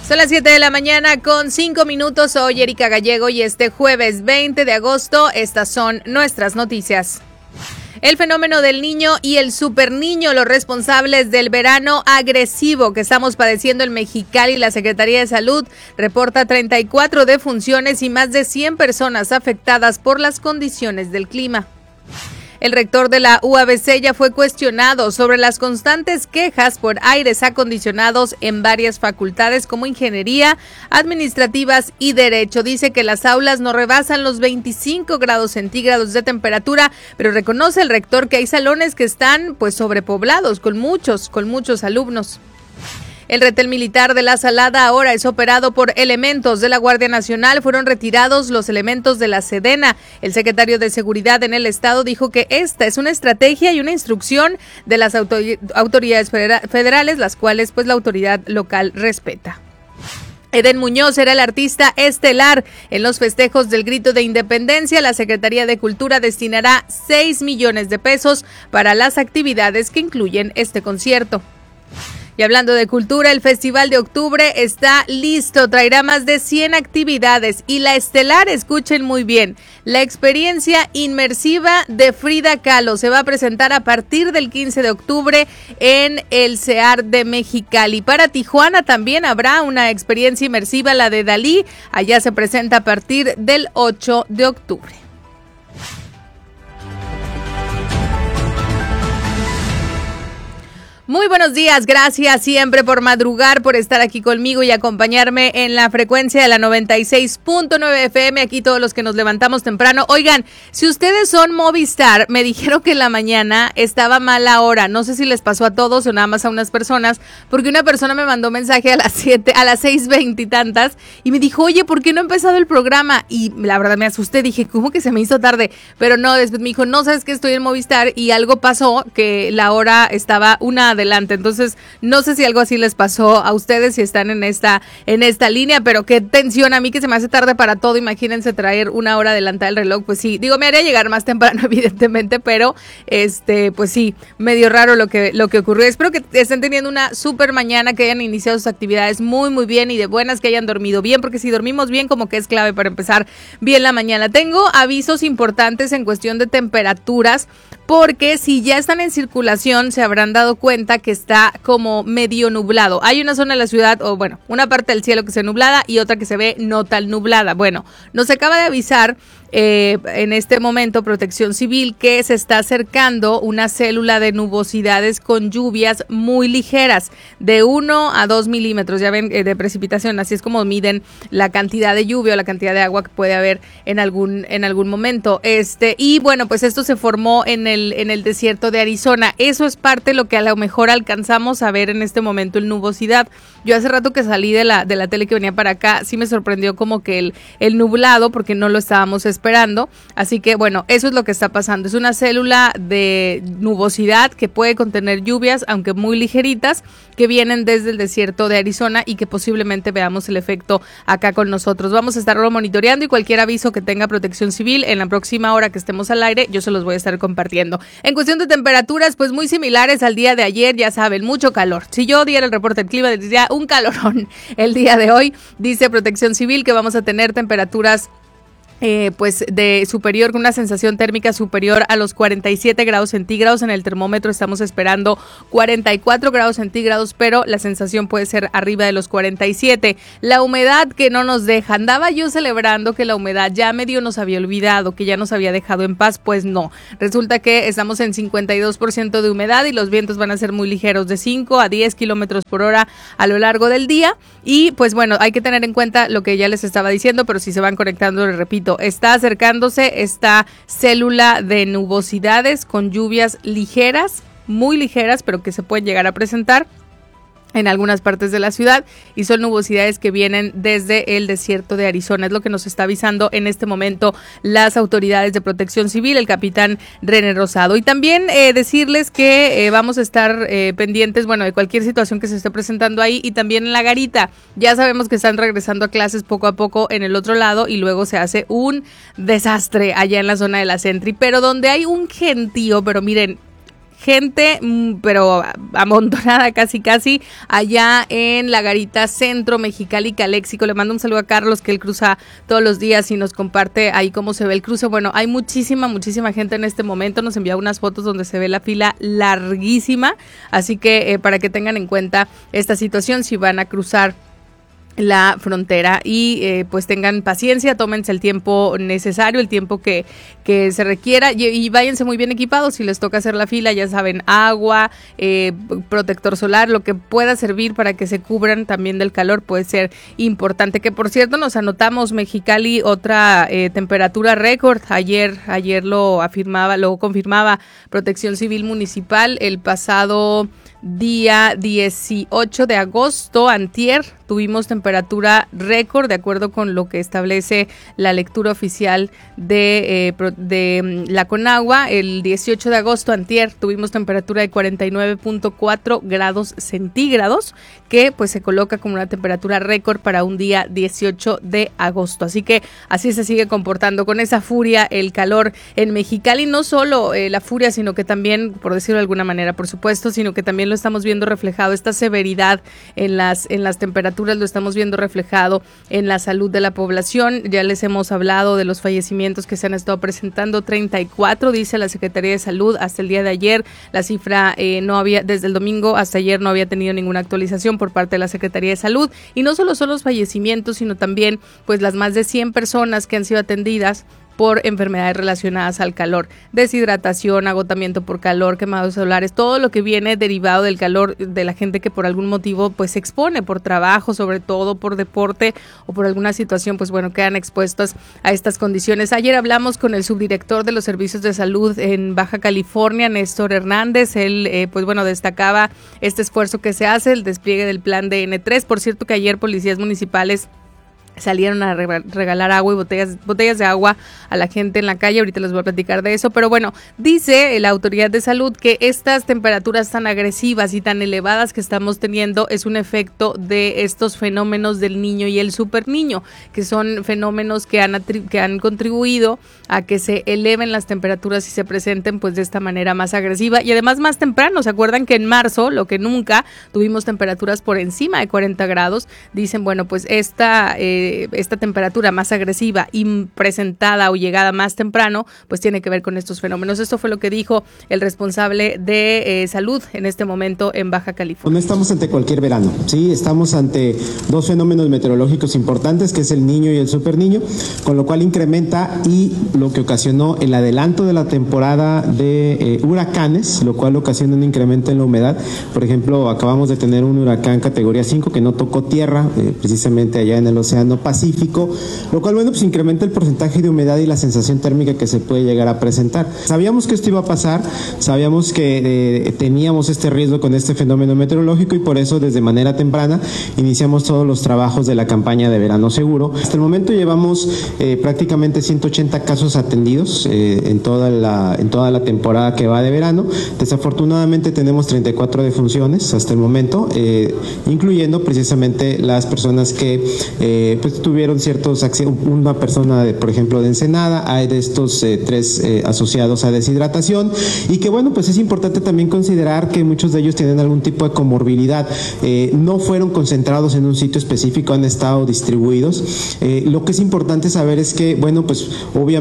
Son las 7 de la mañana con 5 minutos. Soy Erika Gallego y este jueves 20 de agosto estas son nuestras noticias. El fenómeno del niño y el superniño, los responsables del verano agresivo que estamos padeciendo en Mexicali. La Secretaría de Salud reporta 34 defunciones y más de 100 personas afectadas por las condiciones del clima. El rector de la UABC ya fue cuestionado sobre las constantes quejas por aires acondicionados en varias facultades como ingeniería, administrativas y derecho. Dice que las aulas no rebasan los 25 grados centígrados de temperatura, pero reconoce el rector que hay salones que están sobrepoblados con muchos alumnos. El retén militar de La Salada ahora es operado por elementos de la Guardia Nacional. Fueron retirados los elementos de la Sedena. El secretario de Seguridad en el estado dijo que esta es una estrategia y una instrucción de las autoridades federales, las cuales la autoridad local respeta. Eden Muñoz era el artista estelar en los festejos del Grito de Independencia. La Secretaría de Cultura destinará 6 millones de pesos para las actividades que incluyen este concierto. Y hablando de cultura, el Festival de Octubre está listo, traerá más de 100 actividades y la estelar, escuchen muy bien, la experiencia inmersiva de Frida Kahlo se va a presentar a partir del 15 de octubre en el CEAR de Mexicali. Para Tijuana también habrá una experiencia inmersiva, la de Dalí, allá se presenta a partir del 8 de octubre. Muy buenos días, gracias siempre por madrugar, por estar aquí conmigo y acompañarme en la frecuencia de la 96.9 FM, aquí todos los que nos levantamos temprano. Oigan, si ustedes son Movistar, me dijeron que en la mañana estaba mala hora, no sé si les pasó a todos o nada más a unas personas, porque una persona me mandó mensaje a las 6:20 y tantas, y me dijo, oye, ¿por qué no ha empezado el programa? Y la verdad me asusté, dije, ¿cómo que se me hizo tarde? Pero no, después me dijo, no, sabes que estoy en Movistar y algo pasó, que la hora estaba una adelante, entonces no sé si algo así les pasó a ustedes si están en esta línea, pero qué tensión, a mí que se me hace tarde para todo, imagínense traer una hora adelantada el reloj, pues sí, digo, me haría llegar más temprano evidentemente, pero pues sí, medio raro lo que ocurrió. Espero que estén teniendo una súper mañana, que hayan iniciado sus actividades muy muy bien y de buenas, que hayan dormido bien, porque si dormimos bien como que es clave para empezar bien la mañana. Tengo avisos importantes en cuestión de temperaturas, porque si ya están en circulación se habrán dado cuenta que está como medio nublado. Hay una zona de la ciudad, o bueno, una parte del cielo que se nublada y otra que se ve no tan nublada. Bueno, nos acaba de avisar en este momento Protección Civil que se está acercando una célula de nubosidades con lluvias muy ligeras, de 1 a 2 milímetros, ya ven, de precipitación, así es como miden la cantidad de lluvia o la cantidad de agua que puede haber en algún momento. Y bueno, pues esto se formó en el desierto de Arizona. Eso es parte de lo que a lo mejor alcanzamos a ver en este momento en nubosidad. Yo hace rato que salí de la tele que venía para acá, sí me sorprendió como que el nublado, porque no lo estábamos esperando, así que bueno, eso es lo que está pasando. Es una célula de nubosidad que puede contener lluvias, aunque muy ligeritas, que vienen desde el desierto de Arizona y que posiblemente veamos el efecto acá con nosotros. Vamos a estarlo monitoreando y cualquier aviso que tenga Protección Civil en la próxima hora que estemos al aire, yo se los voy a estar compartiendo. En cuestión de temperaturas, pues muy similares al día de ayer, ya saben, mucho calor. Si yo diera el reporte del clima, diría un calorón el día de hoy. Dice Protección Civil que vamos a tener temperaturas pues de superior, con una sensación térmica superior a los 47 grados centígrados. En el termómetro estamos esperando 44 grados centígrados, pero la sensación puede ser arriba de los 47. La humedad que no nos deja, andaba yo celebrando que la humedad ya medio nos había olvidado, que ya nos había dejado en paz, pues no. Resulta que estamos en 52% de humedad y los vientos van a ser muy ligeros, de 5 a 10 kilómetros por hora a lo largo del día. Y pues bueno, hay que tener en cuenta lo que ya les estaba diciendo, pero si se van conectando, les repito, está acercándose esta célula de nubosidades con lluvias ligeras, muy ligeras, pero que se pueden llegar a presentar en algunas partes de la ciudad, y son nubosidades que vienen desde el desierto de Arizona. Es lo que nos está avisando en este momento las autoridades de Protección Civil, el capitán René Rosado. Y también decirles que vamos a estar pendientes, bueno, de cualquier situación que se esté presentando ahí, y también en La Garita. Ya sabemos que están regresando a clases poco a poco en el otro lado y luego se hace un desastre allá en la zona de la Sentry, pero donde hay un gentío, pero miren, gente, pero amontonada casi allá en la Garita Centro, Mexicali, Caléxico. Le mando un saludo a Carlos, que él cruza todos los días y nos comparte ahí cómo se ve el cruce. Bueno, hay muchísima gente en este momento. Nos envía unas fotos donde se ve la fila larguísima, así que para que tengan en cuenta esta situación si van a cruzar la frontera y pues tengan paciencia, tómense el tiempo necesario, el tiempo que se requiera y váyanse muy bien equipados. Si les toca hacer la fila, ya saben, agua, protector solar, lo que pueda servir para que se cubran también del calor puede ser importante. Que por cierto nos anotamos Mexicali otra temperatura récord. Ayer lo confirmaba Protección Civil Municipal. El pasado día 18 de agosto, antier, tuvimos temperatura récord, de acuerdo con lo que establece la lectura oficial de la Conagua. El 18 de agosto, antier, tuvimos temperatura de 49.4 grados centígrados, que pues se coloca como una temperatura récord para un día 18 de agosto. Así que así se sigue comportando con esa furia el calor en Mexicali. No solo la furia, sino que también, por decirlo de alguna manera, por supuesto, sino que también lo estamos viendo reflejado, esta severidad en las temperaturas, lo estamos viendo reflejado en la salud de la población. Ya les hemos hablado de los fallecimientos que se han estado presentando, 34, dice la Secretaría de Salud, hasta el día de ayer. La cifra no había, desde el domingo hasta ayer no había tenido ninguna actualización por parte de la Secretaría de Salud. Y no solo son los fallecimientos, sino también pues las más de 100 personas que han sido atendidas por enfermedades relacionadas al calor, deshidratación, agotamiento por calor, quemados solares, todo lo que viene derivado del calor de la gente que por algún motivo pues se expone por trabajo, sobre todo por deporte o por alguna situación, pues bueno, quedan expuestos a estas condiciones. Ayer hablamos con el subdirector de los servicios de salud en Baja California, Néstor Hernández. Él pues bueno, destacaba este esfuerzo que se hace, el despliegue del plan de N3. Por cierto que ayer policías municipales salieron a regalar agua y botellas de agua a la gente en la calle. Ahorita les voy a platicar de eso, pero bueno, dice la autoridad de salud que estas temperaturas tan agresivas y tan elevadas que estamos teniendo es un efecto de estos fenómenos del niño y el superniño, que son fenómenos que han contribuido a que se eleven las temperaturas y se presenten pues de esta manera más agresiva y además más temprano. ¿Se acuerdan que en marzo, lo que nunca, tuvimos temperaturas por encima de 40 grados? Dicen, bueno, pues esta temperatura más agresiva y presentada o llegada más temprano, pues tiene que ver con estos fenómenos. Esto fue lo que dijo el responsable de salud en este momento en Baja California. No estamos ante cualquier verano, sí, estamos ante dos fenómenos meteorológicos importantes, que es el niño y el superniño, con lo cual incrementa y lo que ocasionó el adelanto de la temporada de huracanes, lo cual ocasiona un incremento en la humedad. Por ejemplo, acabamos de tener un huracán categoría 5 que no tocó tierra, precisamente allá en el Océano Pacífico, lo cual, bueno, pues incrementa el porcentaje de humedad y la sensación térmica que se puede llegar a presentar. Sabíamos que esto iba a pasar, sabíamos que teníamos este riesgo con este fenómeno meteorológico y por eso desde manera temprana iniciamos todos los trabajos de la campaña de verano seguro. Hasta el momento llevamos prácticamente 180 casos atendidos en toda la temporada que va de verano. Desafortunadamente tenemos 34 defunciones hasta el momento, incluyendo precisamente las personas que pues tuvieron ciertos accidentes. Una persona, por ejemplo, de Ensenada, hay de estos 3 asociados a deshidratación y que, bueno, pues es importante también considerar que muchos de ellos tienen algún tipo de comorbilidad. No fueron concentrados en un sitio específico, han estado distribuidos. Lo que es importante saber es que, bueno, pues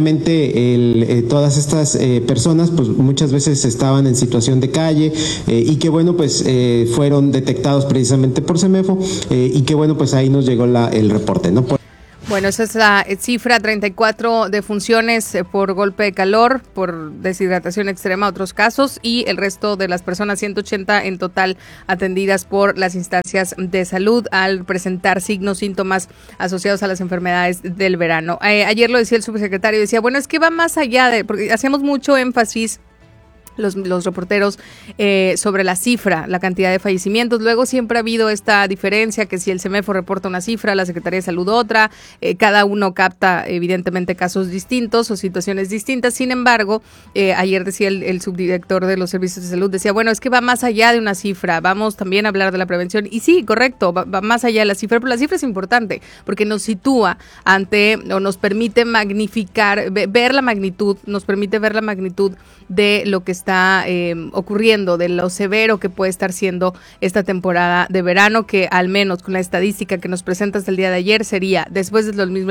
obviamente todas estas personas pues muchas veces estaban en situación de calle y que, bueno, pues fueron detectados precisamente por CEMEFO y que, bueno, pues ahí nos llegó el reporte, ¿no? Bueno, esa es la cifra, 34 defunciones por golpe de calor, por deshidratación extrema, otros casos, y el resto de las personas, 180 en total, atendidas por las instancias de salud al presentar signos, síntomas asociados a las enfermedades del verano. Ayer lo decía el subsecretario, decía, bueno, es que va más allá porque hacemos mucho énfasis los reporteros sobre la cifra, la cantidad de fallecimientos. Luego siempre ha habido esta diferencia que si el CEMEFO reporta una cifra, la Secretaría de Salud otra, cada uno capta evidentemente casos distintos o situaciones distintas. Sin embargo, ayer decía el subdirector de los servicios de salud, decía, bueno, es que va más allá de una cifra, vamos también a hablar de la prevención. Y sí, correcto, va más allá de la cifra, pero la cifra es importante porque nos sitúa ante o nos permite magnificar, ver la magnitud, nos permite ver la magnitud de lo que está está ocurriendo, de lo severo que puede estar siendo esta temporada de verano, que al menos con la estadística que nos presenta hasta el día de ayer sería, después del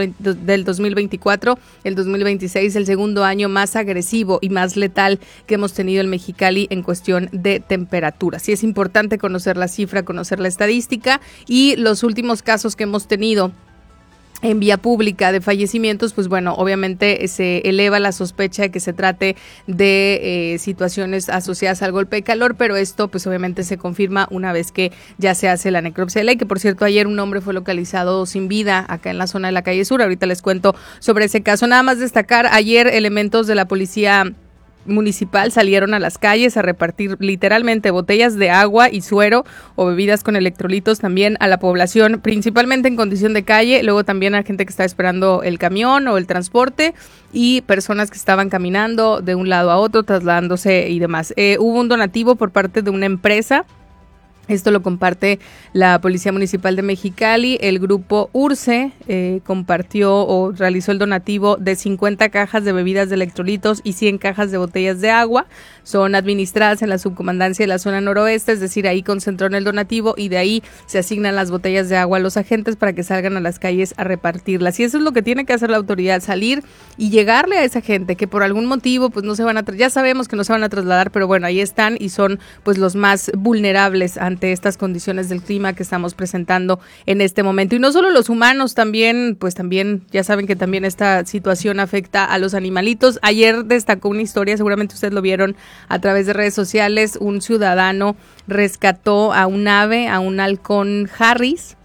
2024, el 2026, el segundo año más agresivo y más letal que hemos tenido en Mexicali en cuestión de temperatura. Sí es importante conocer la cifra, conocer la estadística, y los últimos casos que hemos tenido en vía pública de fallecimientos, pues bueno, obviamente se eleva la sospecha de que se trate de situaciones asociadas al golpe de calor, pero esto pues obviamente se confirma una vez que ya se hace la necropsia de ley, que por cierto ayer un hombre fue localizado sin vida acá en la zona de la calle Sur. Ahorita les cuento sobre ese caso. Nada más destacar, ayer elementos de la policía municipal salieron a las calles a repartir literalmente botellas de agua y suero o bebidas con electrolitos también a la población, principalmente en condición de calle, luego también a gente que está esperando el camión o el transporte y personas que estaban caminando de un lado a otro, trasladándose y demás. Hubo un donativo por parte de una empresa. Esto lo comparte la Policía Municipal de Mexicali. El grupo URCE compartió o realizó el donativo de 50 cajas de bebidas de electrolitos y 100 cajas de botellas de agua. Son administradas en la subcomandancia de la zona noroeste, es decir, ahí concentraron el donativo y de ahí se asignan las botellas de agua a los agentes para que salgan a las calles a repartirlas. Y eso es lo que tiene que hacer la autoridad, salir y llegarle a esa gente que por algún motivo pues no se van a, ya sabemos que no se van a trasladar, pero bueno, ahí están y son pues los más vulnerables ante estas condiciones del clima que estamos presentando en este momento. Y no solo los humanos, también ya saben que también esta situación afecta a los animalitos. Ayer destacó una historia, seguramente ustedes lo vieron a través de redes sociales, un ciudadano rescató a un ave, a un halcón Harris,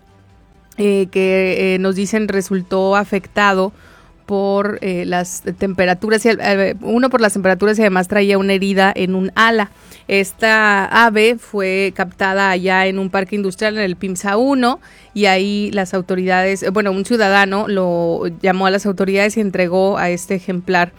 que nos dicen resultó afectado por las temperaturas, uno por las temperaturas y además traía una herida en un ala. Esta ave fue captada allá en un parque industrial en el PIMSA 1 y ahí las autoridades, un ciudadano lo llamó a las autoridades y entregó a este ejemplar.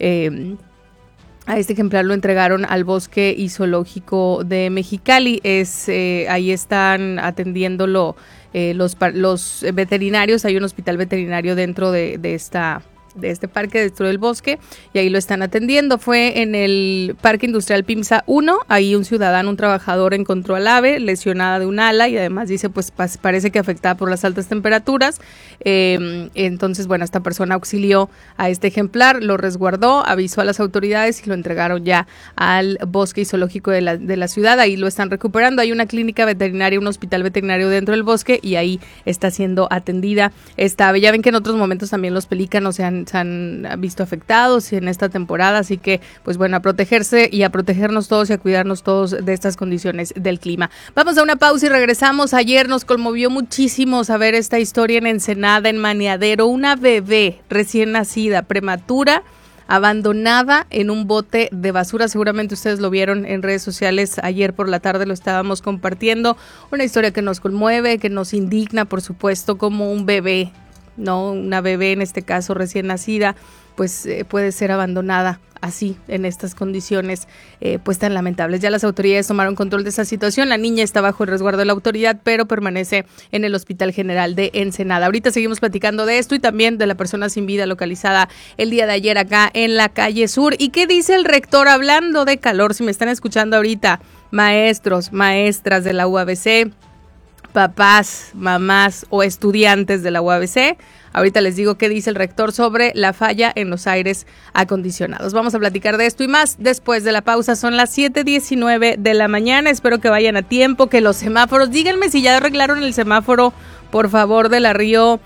A este ejemplar lo entregaron al Bosque y Zoológico de Mexicali. Ahí están atendiéndolo los veterinarios. Hay un hospital veterinario dentro de este parque, dentro del bosque, y ahí lo están atendiendo. Fue en el Parque Industrial PIMSA 1, ahí un ciudadano, un trabajador encontró al ave lesionada de un ala y además dice pues parece que afectada por las altas temperaturas. Entonces, esta persona auxilió a este ejemplar, lo resguardó, avisó a las autoridades y lo entregaron ya al Bosque y Zoológico de la ciudad. Ahí lo están recuperando. Hay una clínica veterinaria, un hospital veterinario dentro del bosque y ahí está siendo atendida esta ave. Ya ven que en otros momentos también los pelícanos se han visto afectados en esta temporada, así que a protegerse y a protegernos todos y a cuidarnos todos de estas condiciones del clima. Vamos a una pausa y regresamos. Ayer nos conmovió muchísimo saber esta historia en Ensenada, en Maniadero, una bebé recién nacida, prematura, abandonada en un bote de basura. Seguramente ustedes lo vieron en redes sociales, ayer por la tarde lo estábamos compartiendo. Una historia que nos conmueve, que nos indigna, por supuesto, como un bebé, no, una bebé en este caso recién nacida, puede ser abandonada así, en estas condiciones tan lamentables. Ya las autoridades tomaron control de esa situación. La niña está bajo el resguardo de la autoridad, pero permanece en el Hospital General de Ensenada. Ahorita seguimos platicando de esto y también de la persona sin vida localizada el día de ayer acá en la calle Sur. ¿Y qué dice el rector hablando de calor? Si me están escuchando ahorita, maestros, maestras de la UABC, papás, mamás o estudiantes de la UABC, ahorita les digo qué dice el rector sobre la falla en los aires acondicionados. Vamos a platicar de esto y más después de la pausa. Son las 7:19 de la mañana. Espero que vayan a tiempo, que los semáforos, díganme si ya arreglaron el semáforo, por favor, de la Río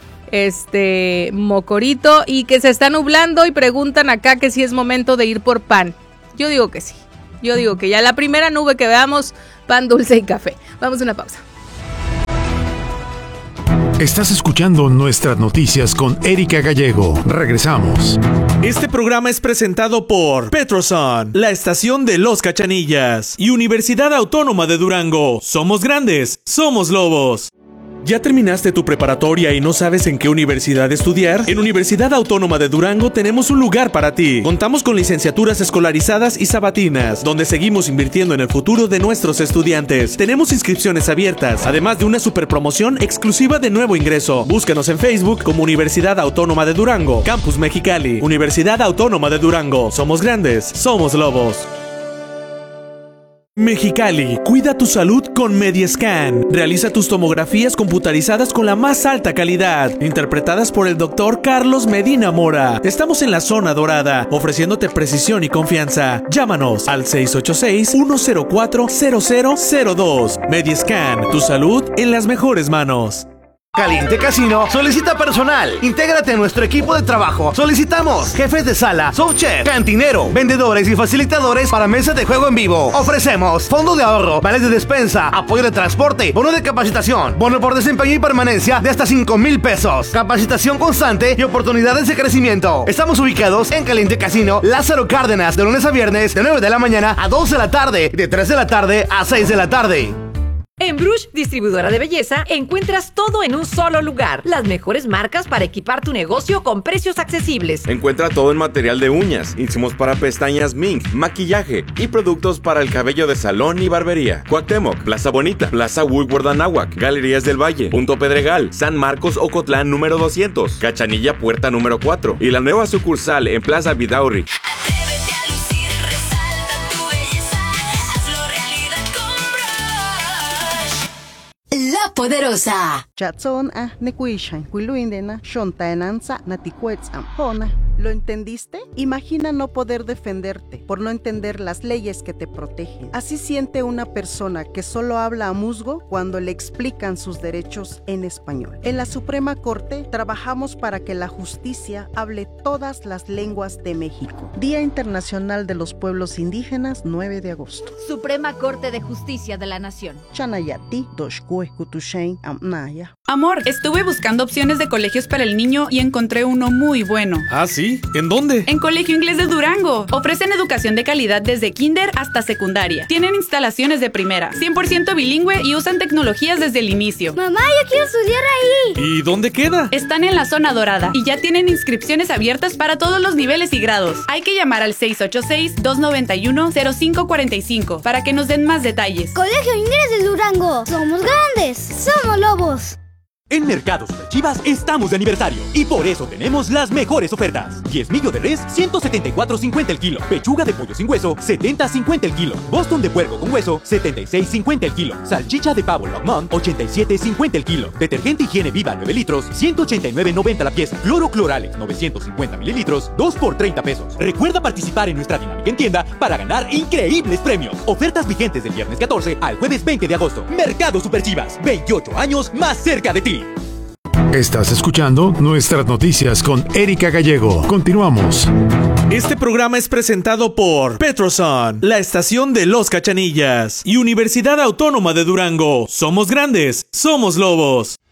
Mocorito, y que se está nublando y preguntan acá que si es momento de ir por pan. Yo digo que sí. Yo digo que ya la primera nube que veamos, pan dulce y café. Vamos a una pausa. Estás escuchando Nuestras Noticias con Erika Gallego. Regresamos. Este programa es presentado por Petroson, la estación de Los Cachanillas, y Universidad Autónoma de Durango. Somos grandes, somos lobos. ¿Ya terminaste tu preparatoria y no sabes en qué universidad estudiar? En Universidad Autónoma de Durango tenemos un lugar para ti. Contamos con licenciaturas escolarizadas y sabatinas, donde seguimos invirtiendo en el futuro de nuestros estudiantes. Tenemos inscripciones abiertas, además de una super promoción exclusiva de nuevo ingreso. Búscanos en Facebook como Universidad Autónoma de Durango, Campus Mexicali. Universidad Autónoma de Durango. Somos grandes, somos lobos. Mexicali, cuida tu salud con Mediascan. Realiza tus tomografías computarizadas con la más alta calidad, interpretadas por el doctor Carlos Medina Mora. Estamos en la zona dorada, ofreciéndote precisión y confianza. Llámanos al 686-104-0002. Mediascan, tu salud en las mejores manos. Caliente Casino solicita personal. Intégrate a nuestro equipo de trabajo. Solicitamos jefes de sala, softchef, cantinero, vendedores y facilitadores para mesas de juego en vivo. Ofrecemos fondo de ahorro, vales de despensa, apoyo de transporte, bono de capacitación, bono por desempeño y permanencia de hasta 5,000 pesos, capacitación constante y oportunidades de crecimiento. Estamos ubicados en Caliente Casino Lázaro Cárdenas, de lunes a viernes de 9 de la mañana a 2 de la tarde, de 3 de la tarde a 6 de la tarde. En Brush, distribuidora de belleza, encuentras todo en un solo lugar. Las mejores marcas para equipar tu negocio con precios accesibles. Encuentra todo en material de uñas, insumos para pestañas Mink, maquillaje y productos para el cabello de salón y barbería. Cuauhtémoc, Plaza Bonita, Plaza Woodward Anáhuac, Galerías del Valle, Punto Pedregal, San Marcos Ocotlán número 200, Cachanilla Puerta número 4 y la nueva sucursal en Plaza Vidaurri. La Poderosa. Chatson nekuishan, kuiluindena, shontaenanza, naticuetzam, hona. ¿Lo entendiste? Imagina no poder defenderte por no entender las leyes que te protegen. Así siente una persona que solo habla a musgo cuando le explican sus derechos en español. En la Suprema Corte trabajamos para que la justicia hable todas las lenguas de México. Día Internacional de los Pueblos Indígenas, 9 de agosto. Suprema Corte de Justicia de la Nación. Chanayati, Doshkue, Kutushain, Amnaya. Amor, estuve buscando opciones de colegios para el niño y encontré uno muy bueno. ¿Ah, sí? ¿En dónde? En Colegio Inglés de Durango. Ofrecen educación de calidad desde kinder hasta secundaria. Tienen instalaciones de primera, 100% bilingüe y usan tecnologías desde el inicio. Mamá, yo quiero estudiar ahí. ¿Y dónde queda? Están en la zona dorada y ya tienen inscripciones abiertas para todos los niveles y grados. Hay que llamar al 686-291-0545 para que nos den más detalles. Colegio Inglés de Durango. Somos grandes. Somos lobos. En Mercado Superchivas estamos de aniversario y por eso tenemos las mejores ofertas. 10 millo de res, 174.50 el kilo. Pechuga de pollo sin hueso, 70.50 el kilo. Boston de puerco con hueso, 76.50 el kilo. Salchicha de pavo Longmont, 87.50 el kilo. Detergente Higiene Viva 9 litros, 189.90 la pieza. Cloro Cloralex 950 mililitros, 2 por 30 pesos. Recuerda participar en nuestra dinámica en tienda para ganar increíbles premios. Ofertas vigentes del viernes 14 al jueves 20 de agosto. Mercado Superchivas, 28 años más cerca de ti. Estás escuchando Nuestras Noticias con Erika Gallego. Continuamos. Este programa es presentado por Petroson, la estación de los Cachanillas y Universidad Autónoma de Durango. Somos grandes, somos lobos.